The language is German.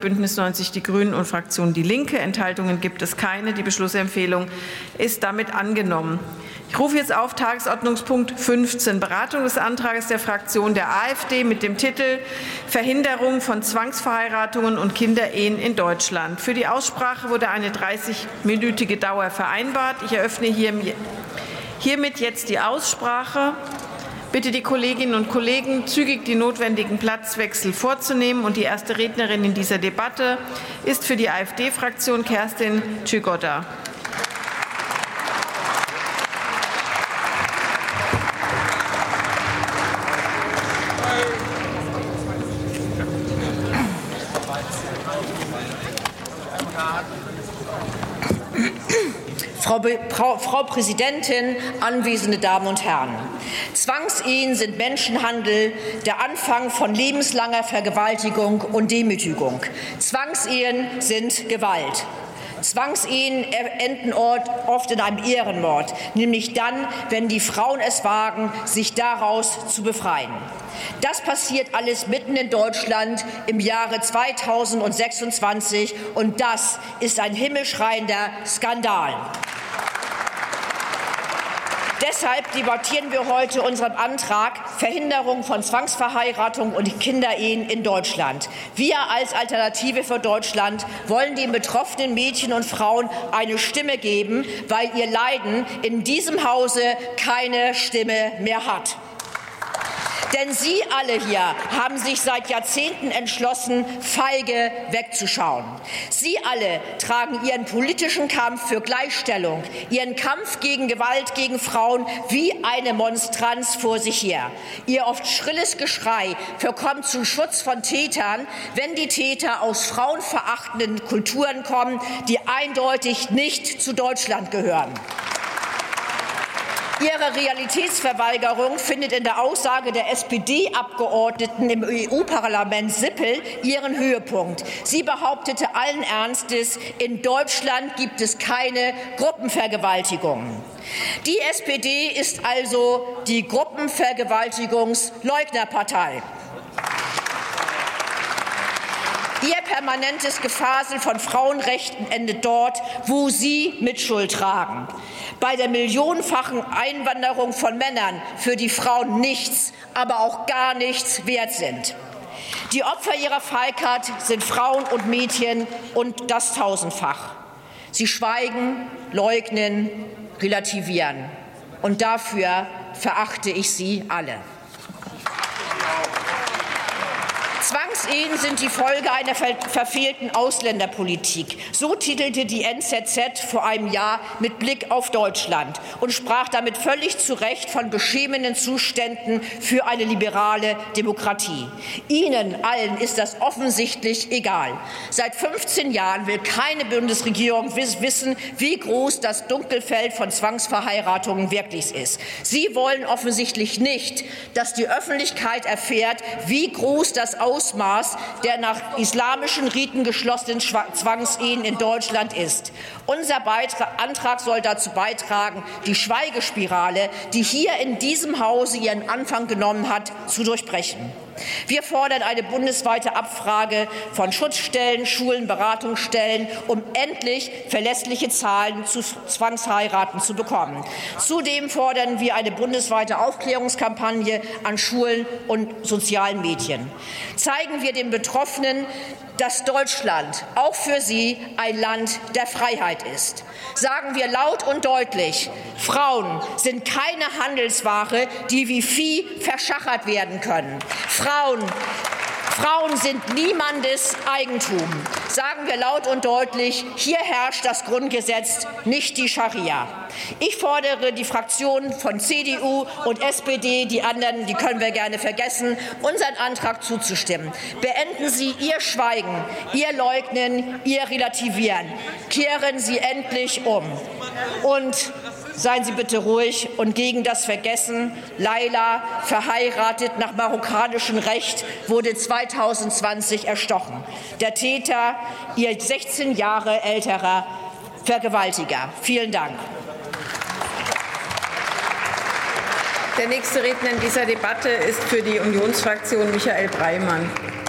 Bündnis 90 Die Grünen und Fraktion Die Linke. Enthaltungen gibt es keine. Die Beschlussempfehlung ist damit angenommen. Ich rufe jetzt auf Tagesordnungspunkt 15, Beratung des Antrags der Fraktion der AfD mit dem Titel Verhinderung von Zwangsverheiratungen und Kinderehen in Deutschland. Für die Aussprache wurde eine 30-minütige Dauer vereinbart. Ich eröffne hiermit jetzt die Aussprache. Bitte die Kolleginnen und Kollegen, zügig die notwendigen Platzwechsel vorzunehmen. Und die erste Rednerin in dieser Debatte ist für die AfD-Fraktion Kerstin Tschygotta. Frau Präsidentin, anwesende Damen und Herren! Zwangsehen sind Menschenhandel, der Anfang von lebenslanger Vergewaltigung und Demütigung. Zwangsehen sind Gewalt. Zwangsehen enden oft in einem Ehrenmord, nämlich dann, wenn die Frauen es wagen, sich daraus zu befreien. Das passiert alles mitten in Deutschland im Jahre 2026, und das ist ein himmelschreiender Skandal. Deshalb debattieren wir heute unseren Antrag Verhinderung von Zwangsverheiratung und Kinderehen in Deutschland. Wir als Alternative für Deutschland wollen den betroffenen Mädchen und Frauen eine Stimme geben, weil ihr Leiden in diesem Hause keine Stimme mehr hat. Denn Sie alle hier haben sich seit Jahrzehnten entschlossen, feige wegzuschauen. Sie alle tragen Ihren politischen Kampf für Gleichstellung, Ihren Kampf gegen Gewalt gegen Frauen wie eine Monstranz vor sich her. Ihr oft schrilles Geschrei verkommt zum Schutz von Tätern, wenn die Täter aus frauenverachtenden Kulturen kommen, die eindeutig nicht zu Deutschland gehören. Ihre Realitätsverweigerung findet in der Aussage der SPD-Abgeordneten im EU-Parlament Sippel ihren Höhepunkt. Sie behauptete allen Ernstes, in Deutschland gibt es keine Gruppenvergewaltigungen. Die SPD ist also die Gruppenvergewaltigungsleugnerpartei. Ihr permanentes Gefasel von Frauenrechten endet dort, wo Sie Mitschuld tragen. Bei der millionenfachen Einwanderung von Männern, für die Frauen nichts, aber auch gar nichts wert sind. Die Opfer ihrer Feigheit sind Frauen und Mädchen, und das tausendfach. Sie schweigen, leugnen, relativieren. Und dafür verachte ich Sie alle. Zwangsehen sind die Folge einer verfehlten Ausländerpolitik. So titelte die NZZ vor einem Jahr mit Blick auf Deutschland und sprach damit völlig zu Recht von beschämenden Zuständen für eine liberale Demokratie. Ihnen allen ist das offensichtlich egal. Seit 15 Jahren will keine Bundesregierung wissen, wie groß das Dunkelfeld von Zwangsverheiratungen wirklich ist. Sie wollen offensichtlich nicht, dass die Öffentlichkeit erfährt, wie groß das Ausmaß der nach islamischen Riten geschlossenen Zwangsehen in Deutschland ist. Unser Antrag soll dazu beitragen, die Schweigespirale, die hier in diesem Hause ihren Anfang genommen hat, zu durchbrechen. Wir fordern eine bundesweite Abfrage von Schutzstellen, Schulen, Beratungsstellen, um endlich verlässliche Zahlen zu Zwangsheiraten zu bekommen. Zudem fordern wir eine bundesweite Aufklärungskampagne an Schulen und sozialen Medien. Zeigen wir den Betroffenen, dass Deutschland auch für sie ein Land der Freiheit ist. Sagen wir laut und deutlich, Frauen sind keine Handelsware, die wie Vieh verschachert werden können. Frauen sind niemandes Eigentum. Sagen wir laut und deutlich, hier herrscht das Grundgesetz, nicht die Scharia. Ich fordere die Fraktionen von CDU und SPD, die anderen, die können wir gerne vergessen, unseren Antrag zuzustimmen. Beenden Sie Ihr Schweigen, Ihr Leugnen, Ihr Relativieren. Kehren Sie endlich um. Und seien Sie bitte ruhig und gegen das Vergessen. Laila, verheiratet nach marokkanischem Recht, wurde 2020 erstochen. Der Täter, ihr 16 Jahre älterer Vergewaltiger. Vielen Dank. Der nächste Redner in dieser Debatte ist für die Unionsfraktion Michael Breimann.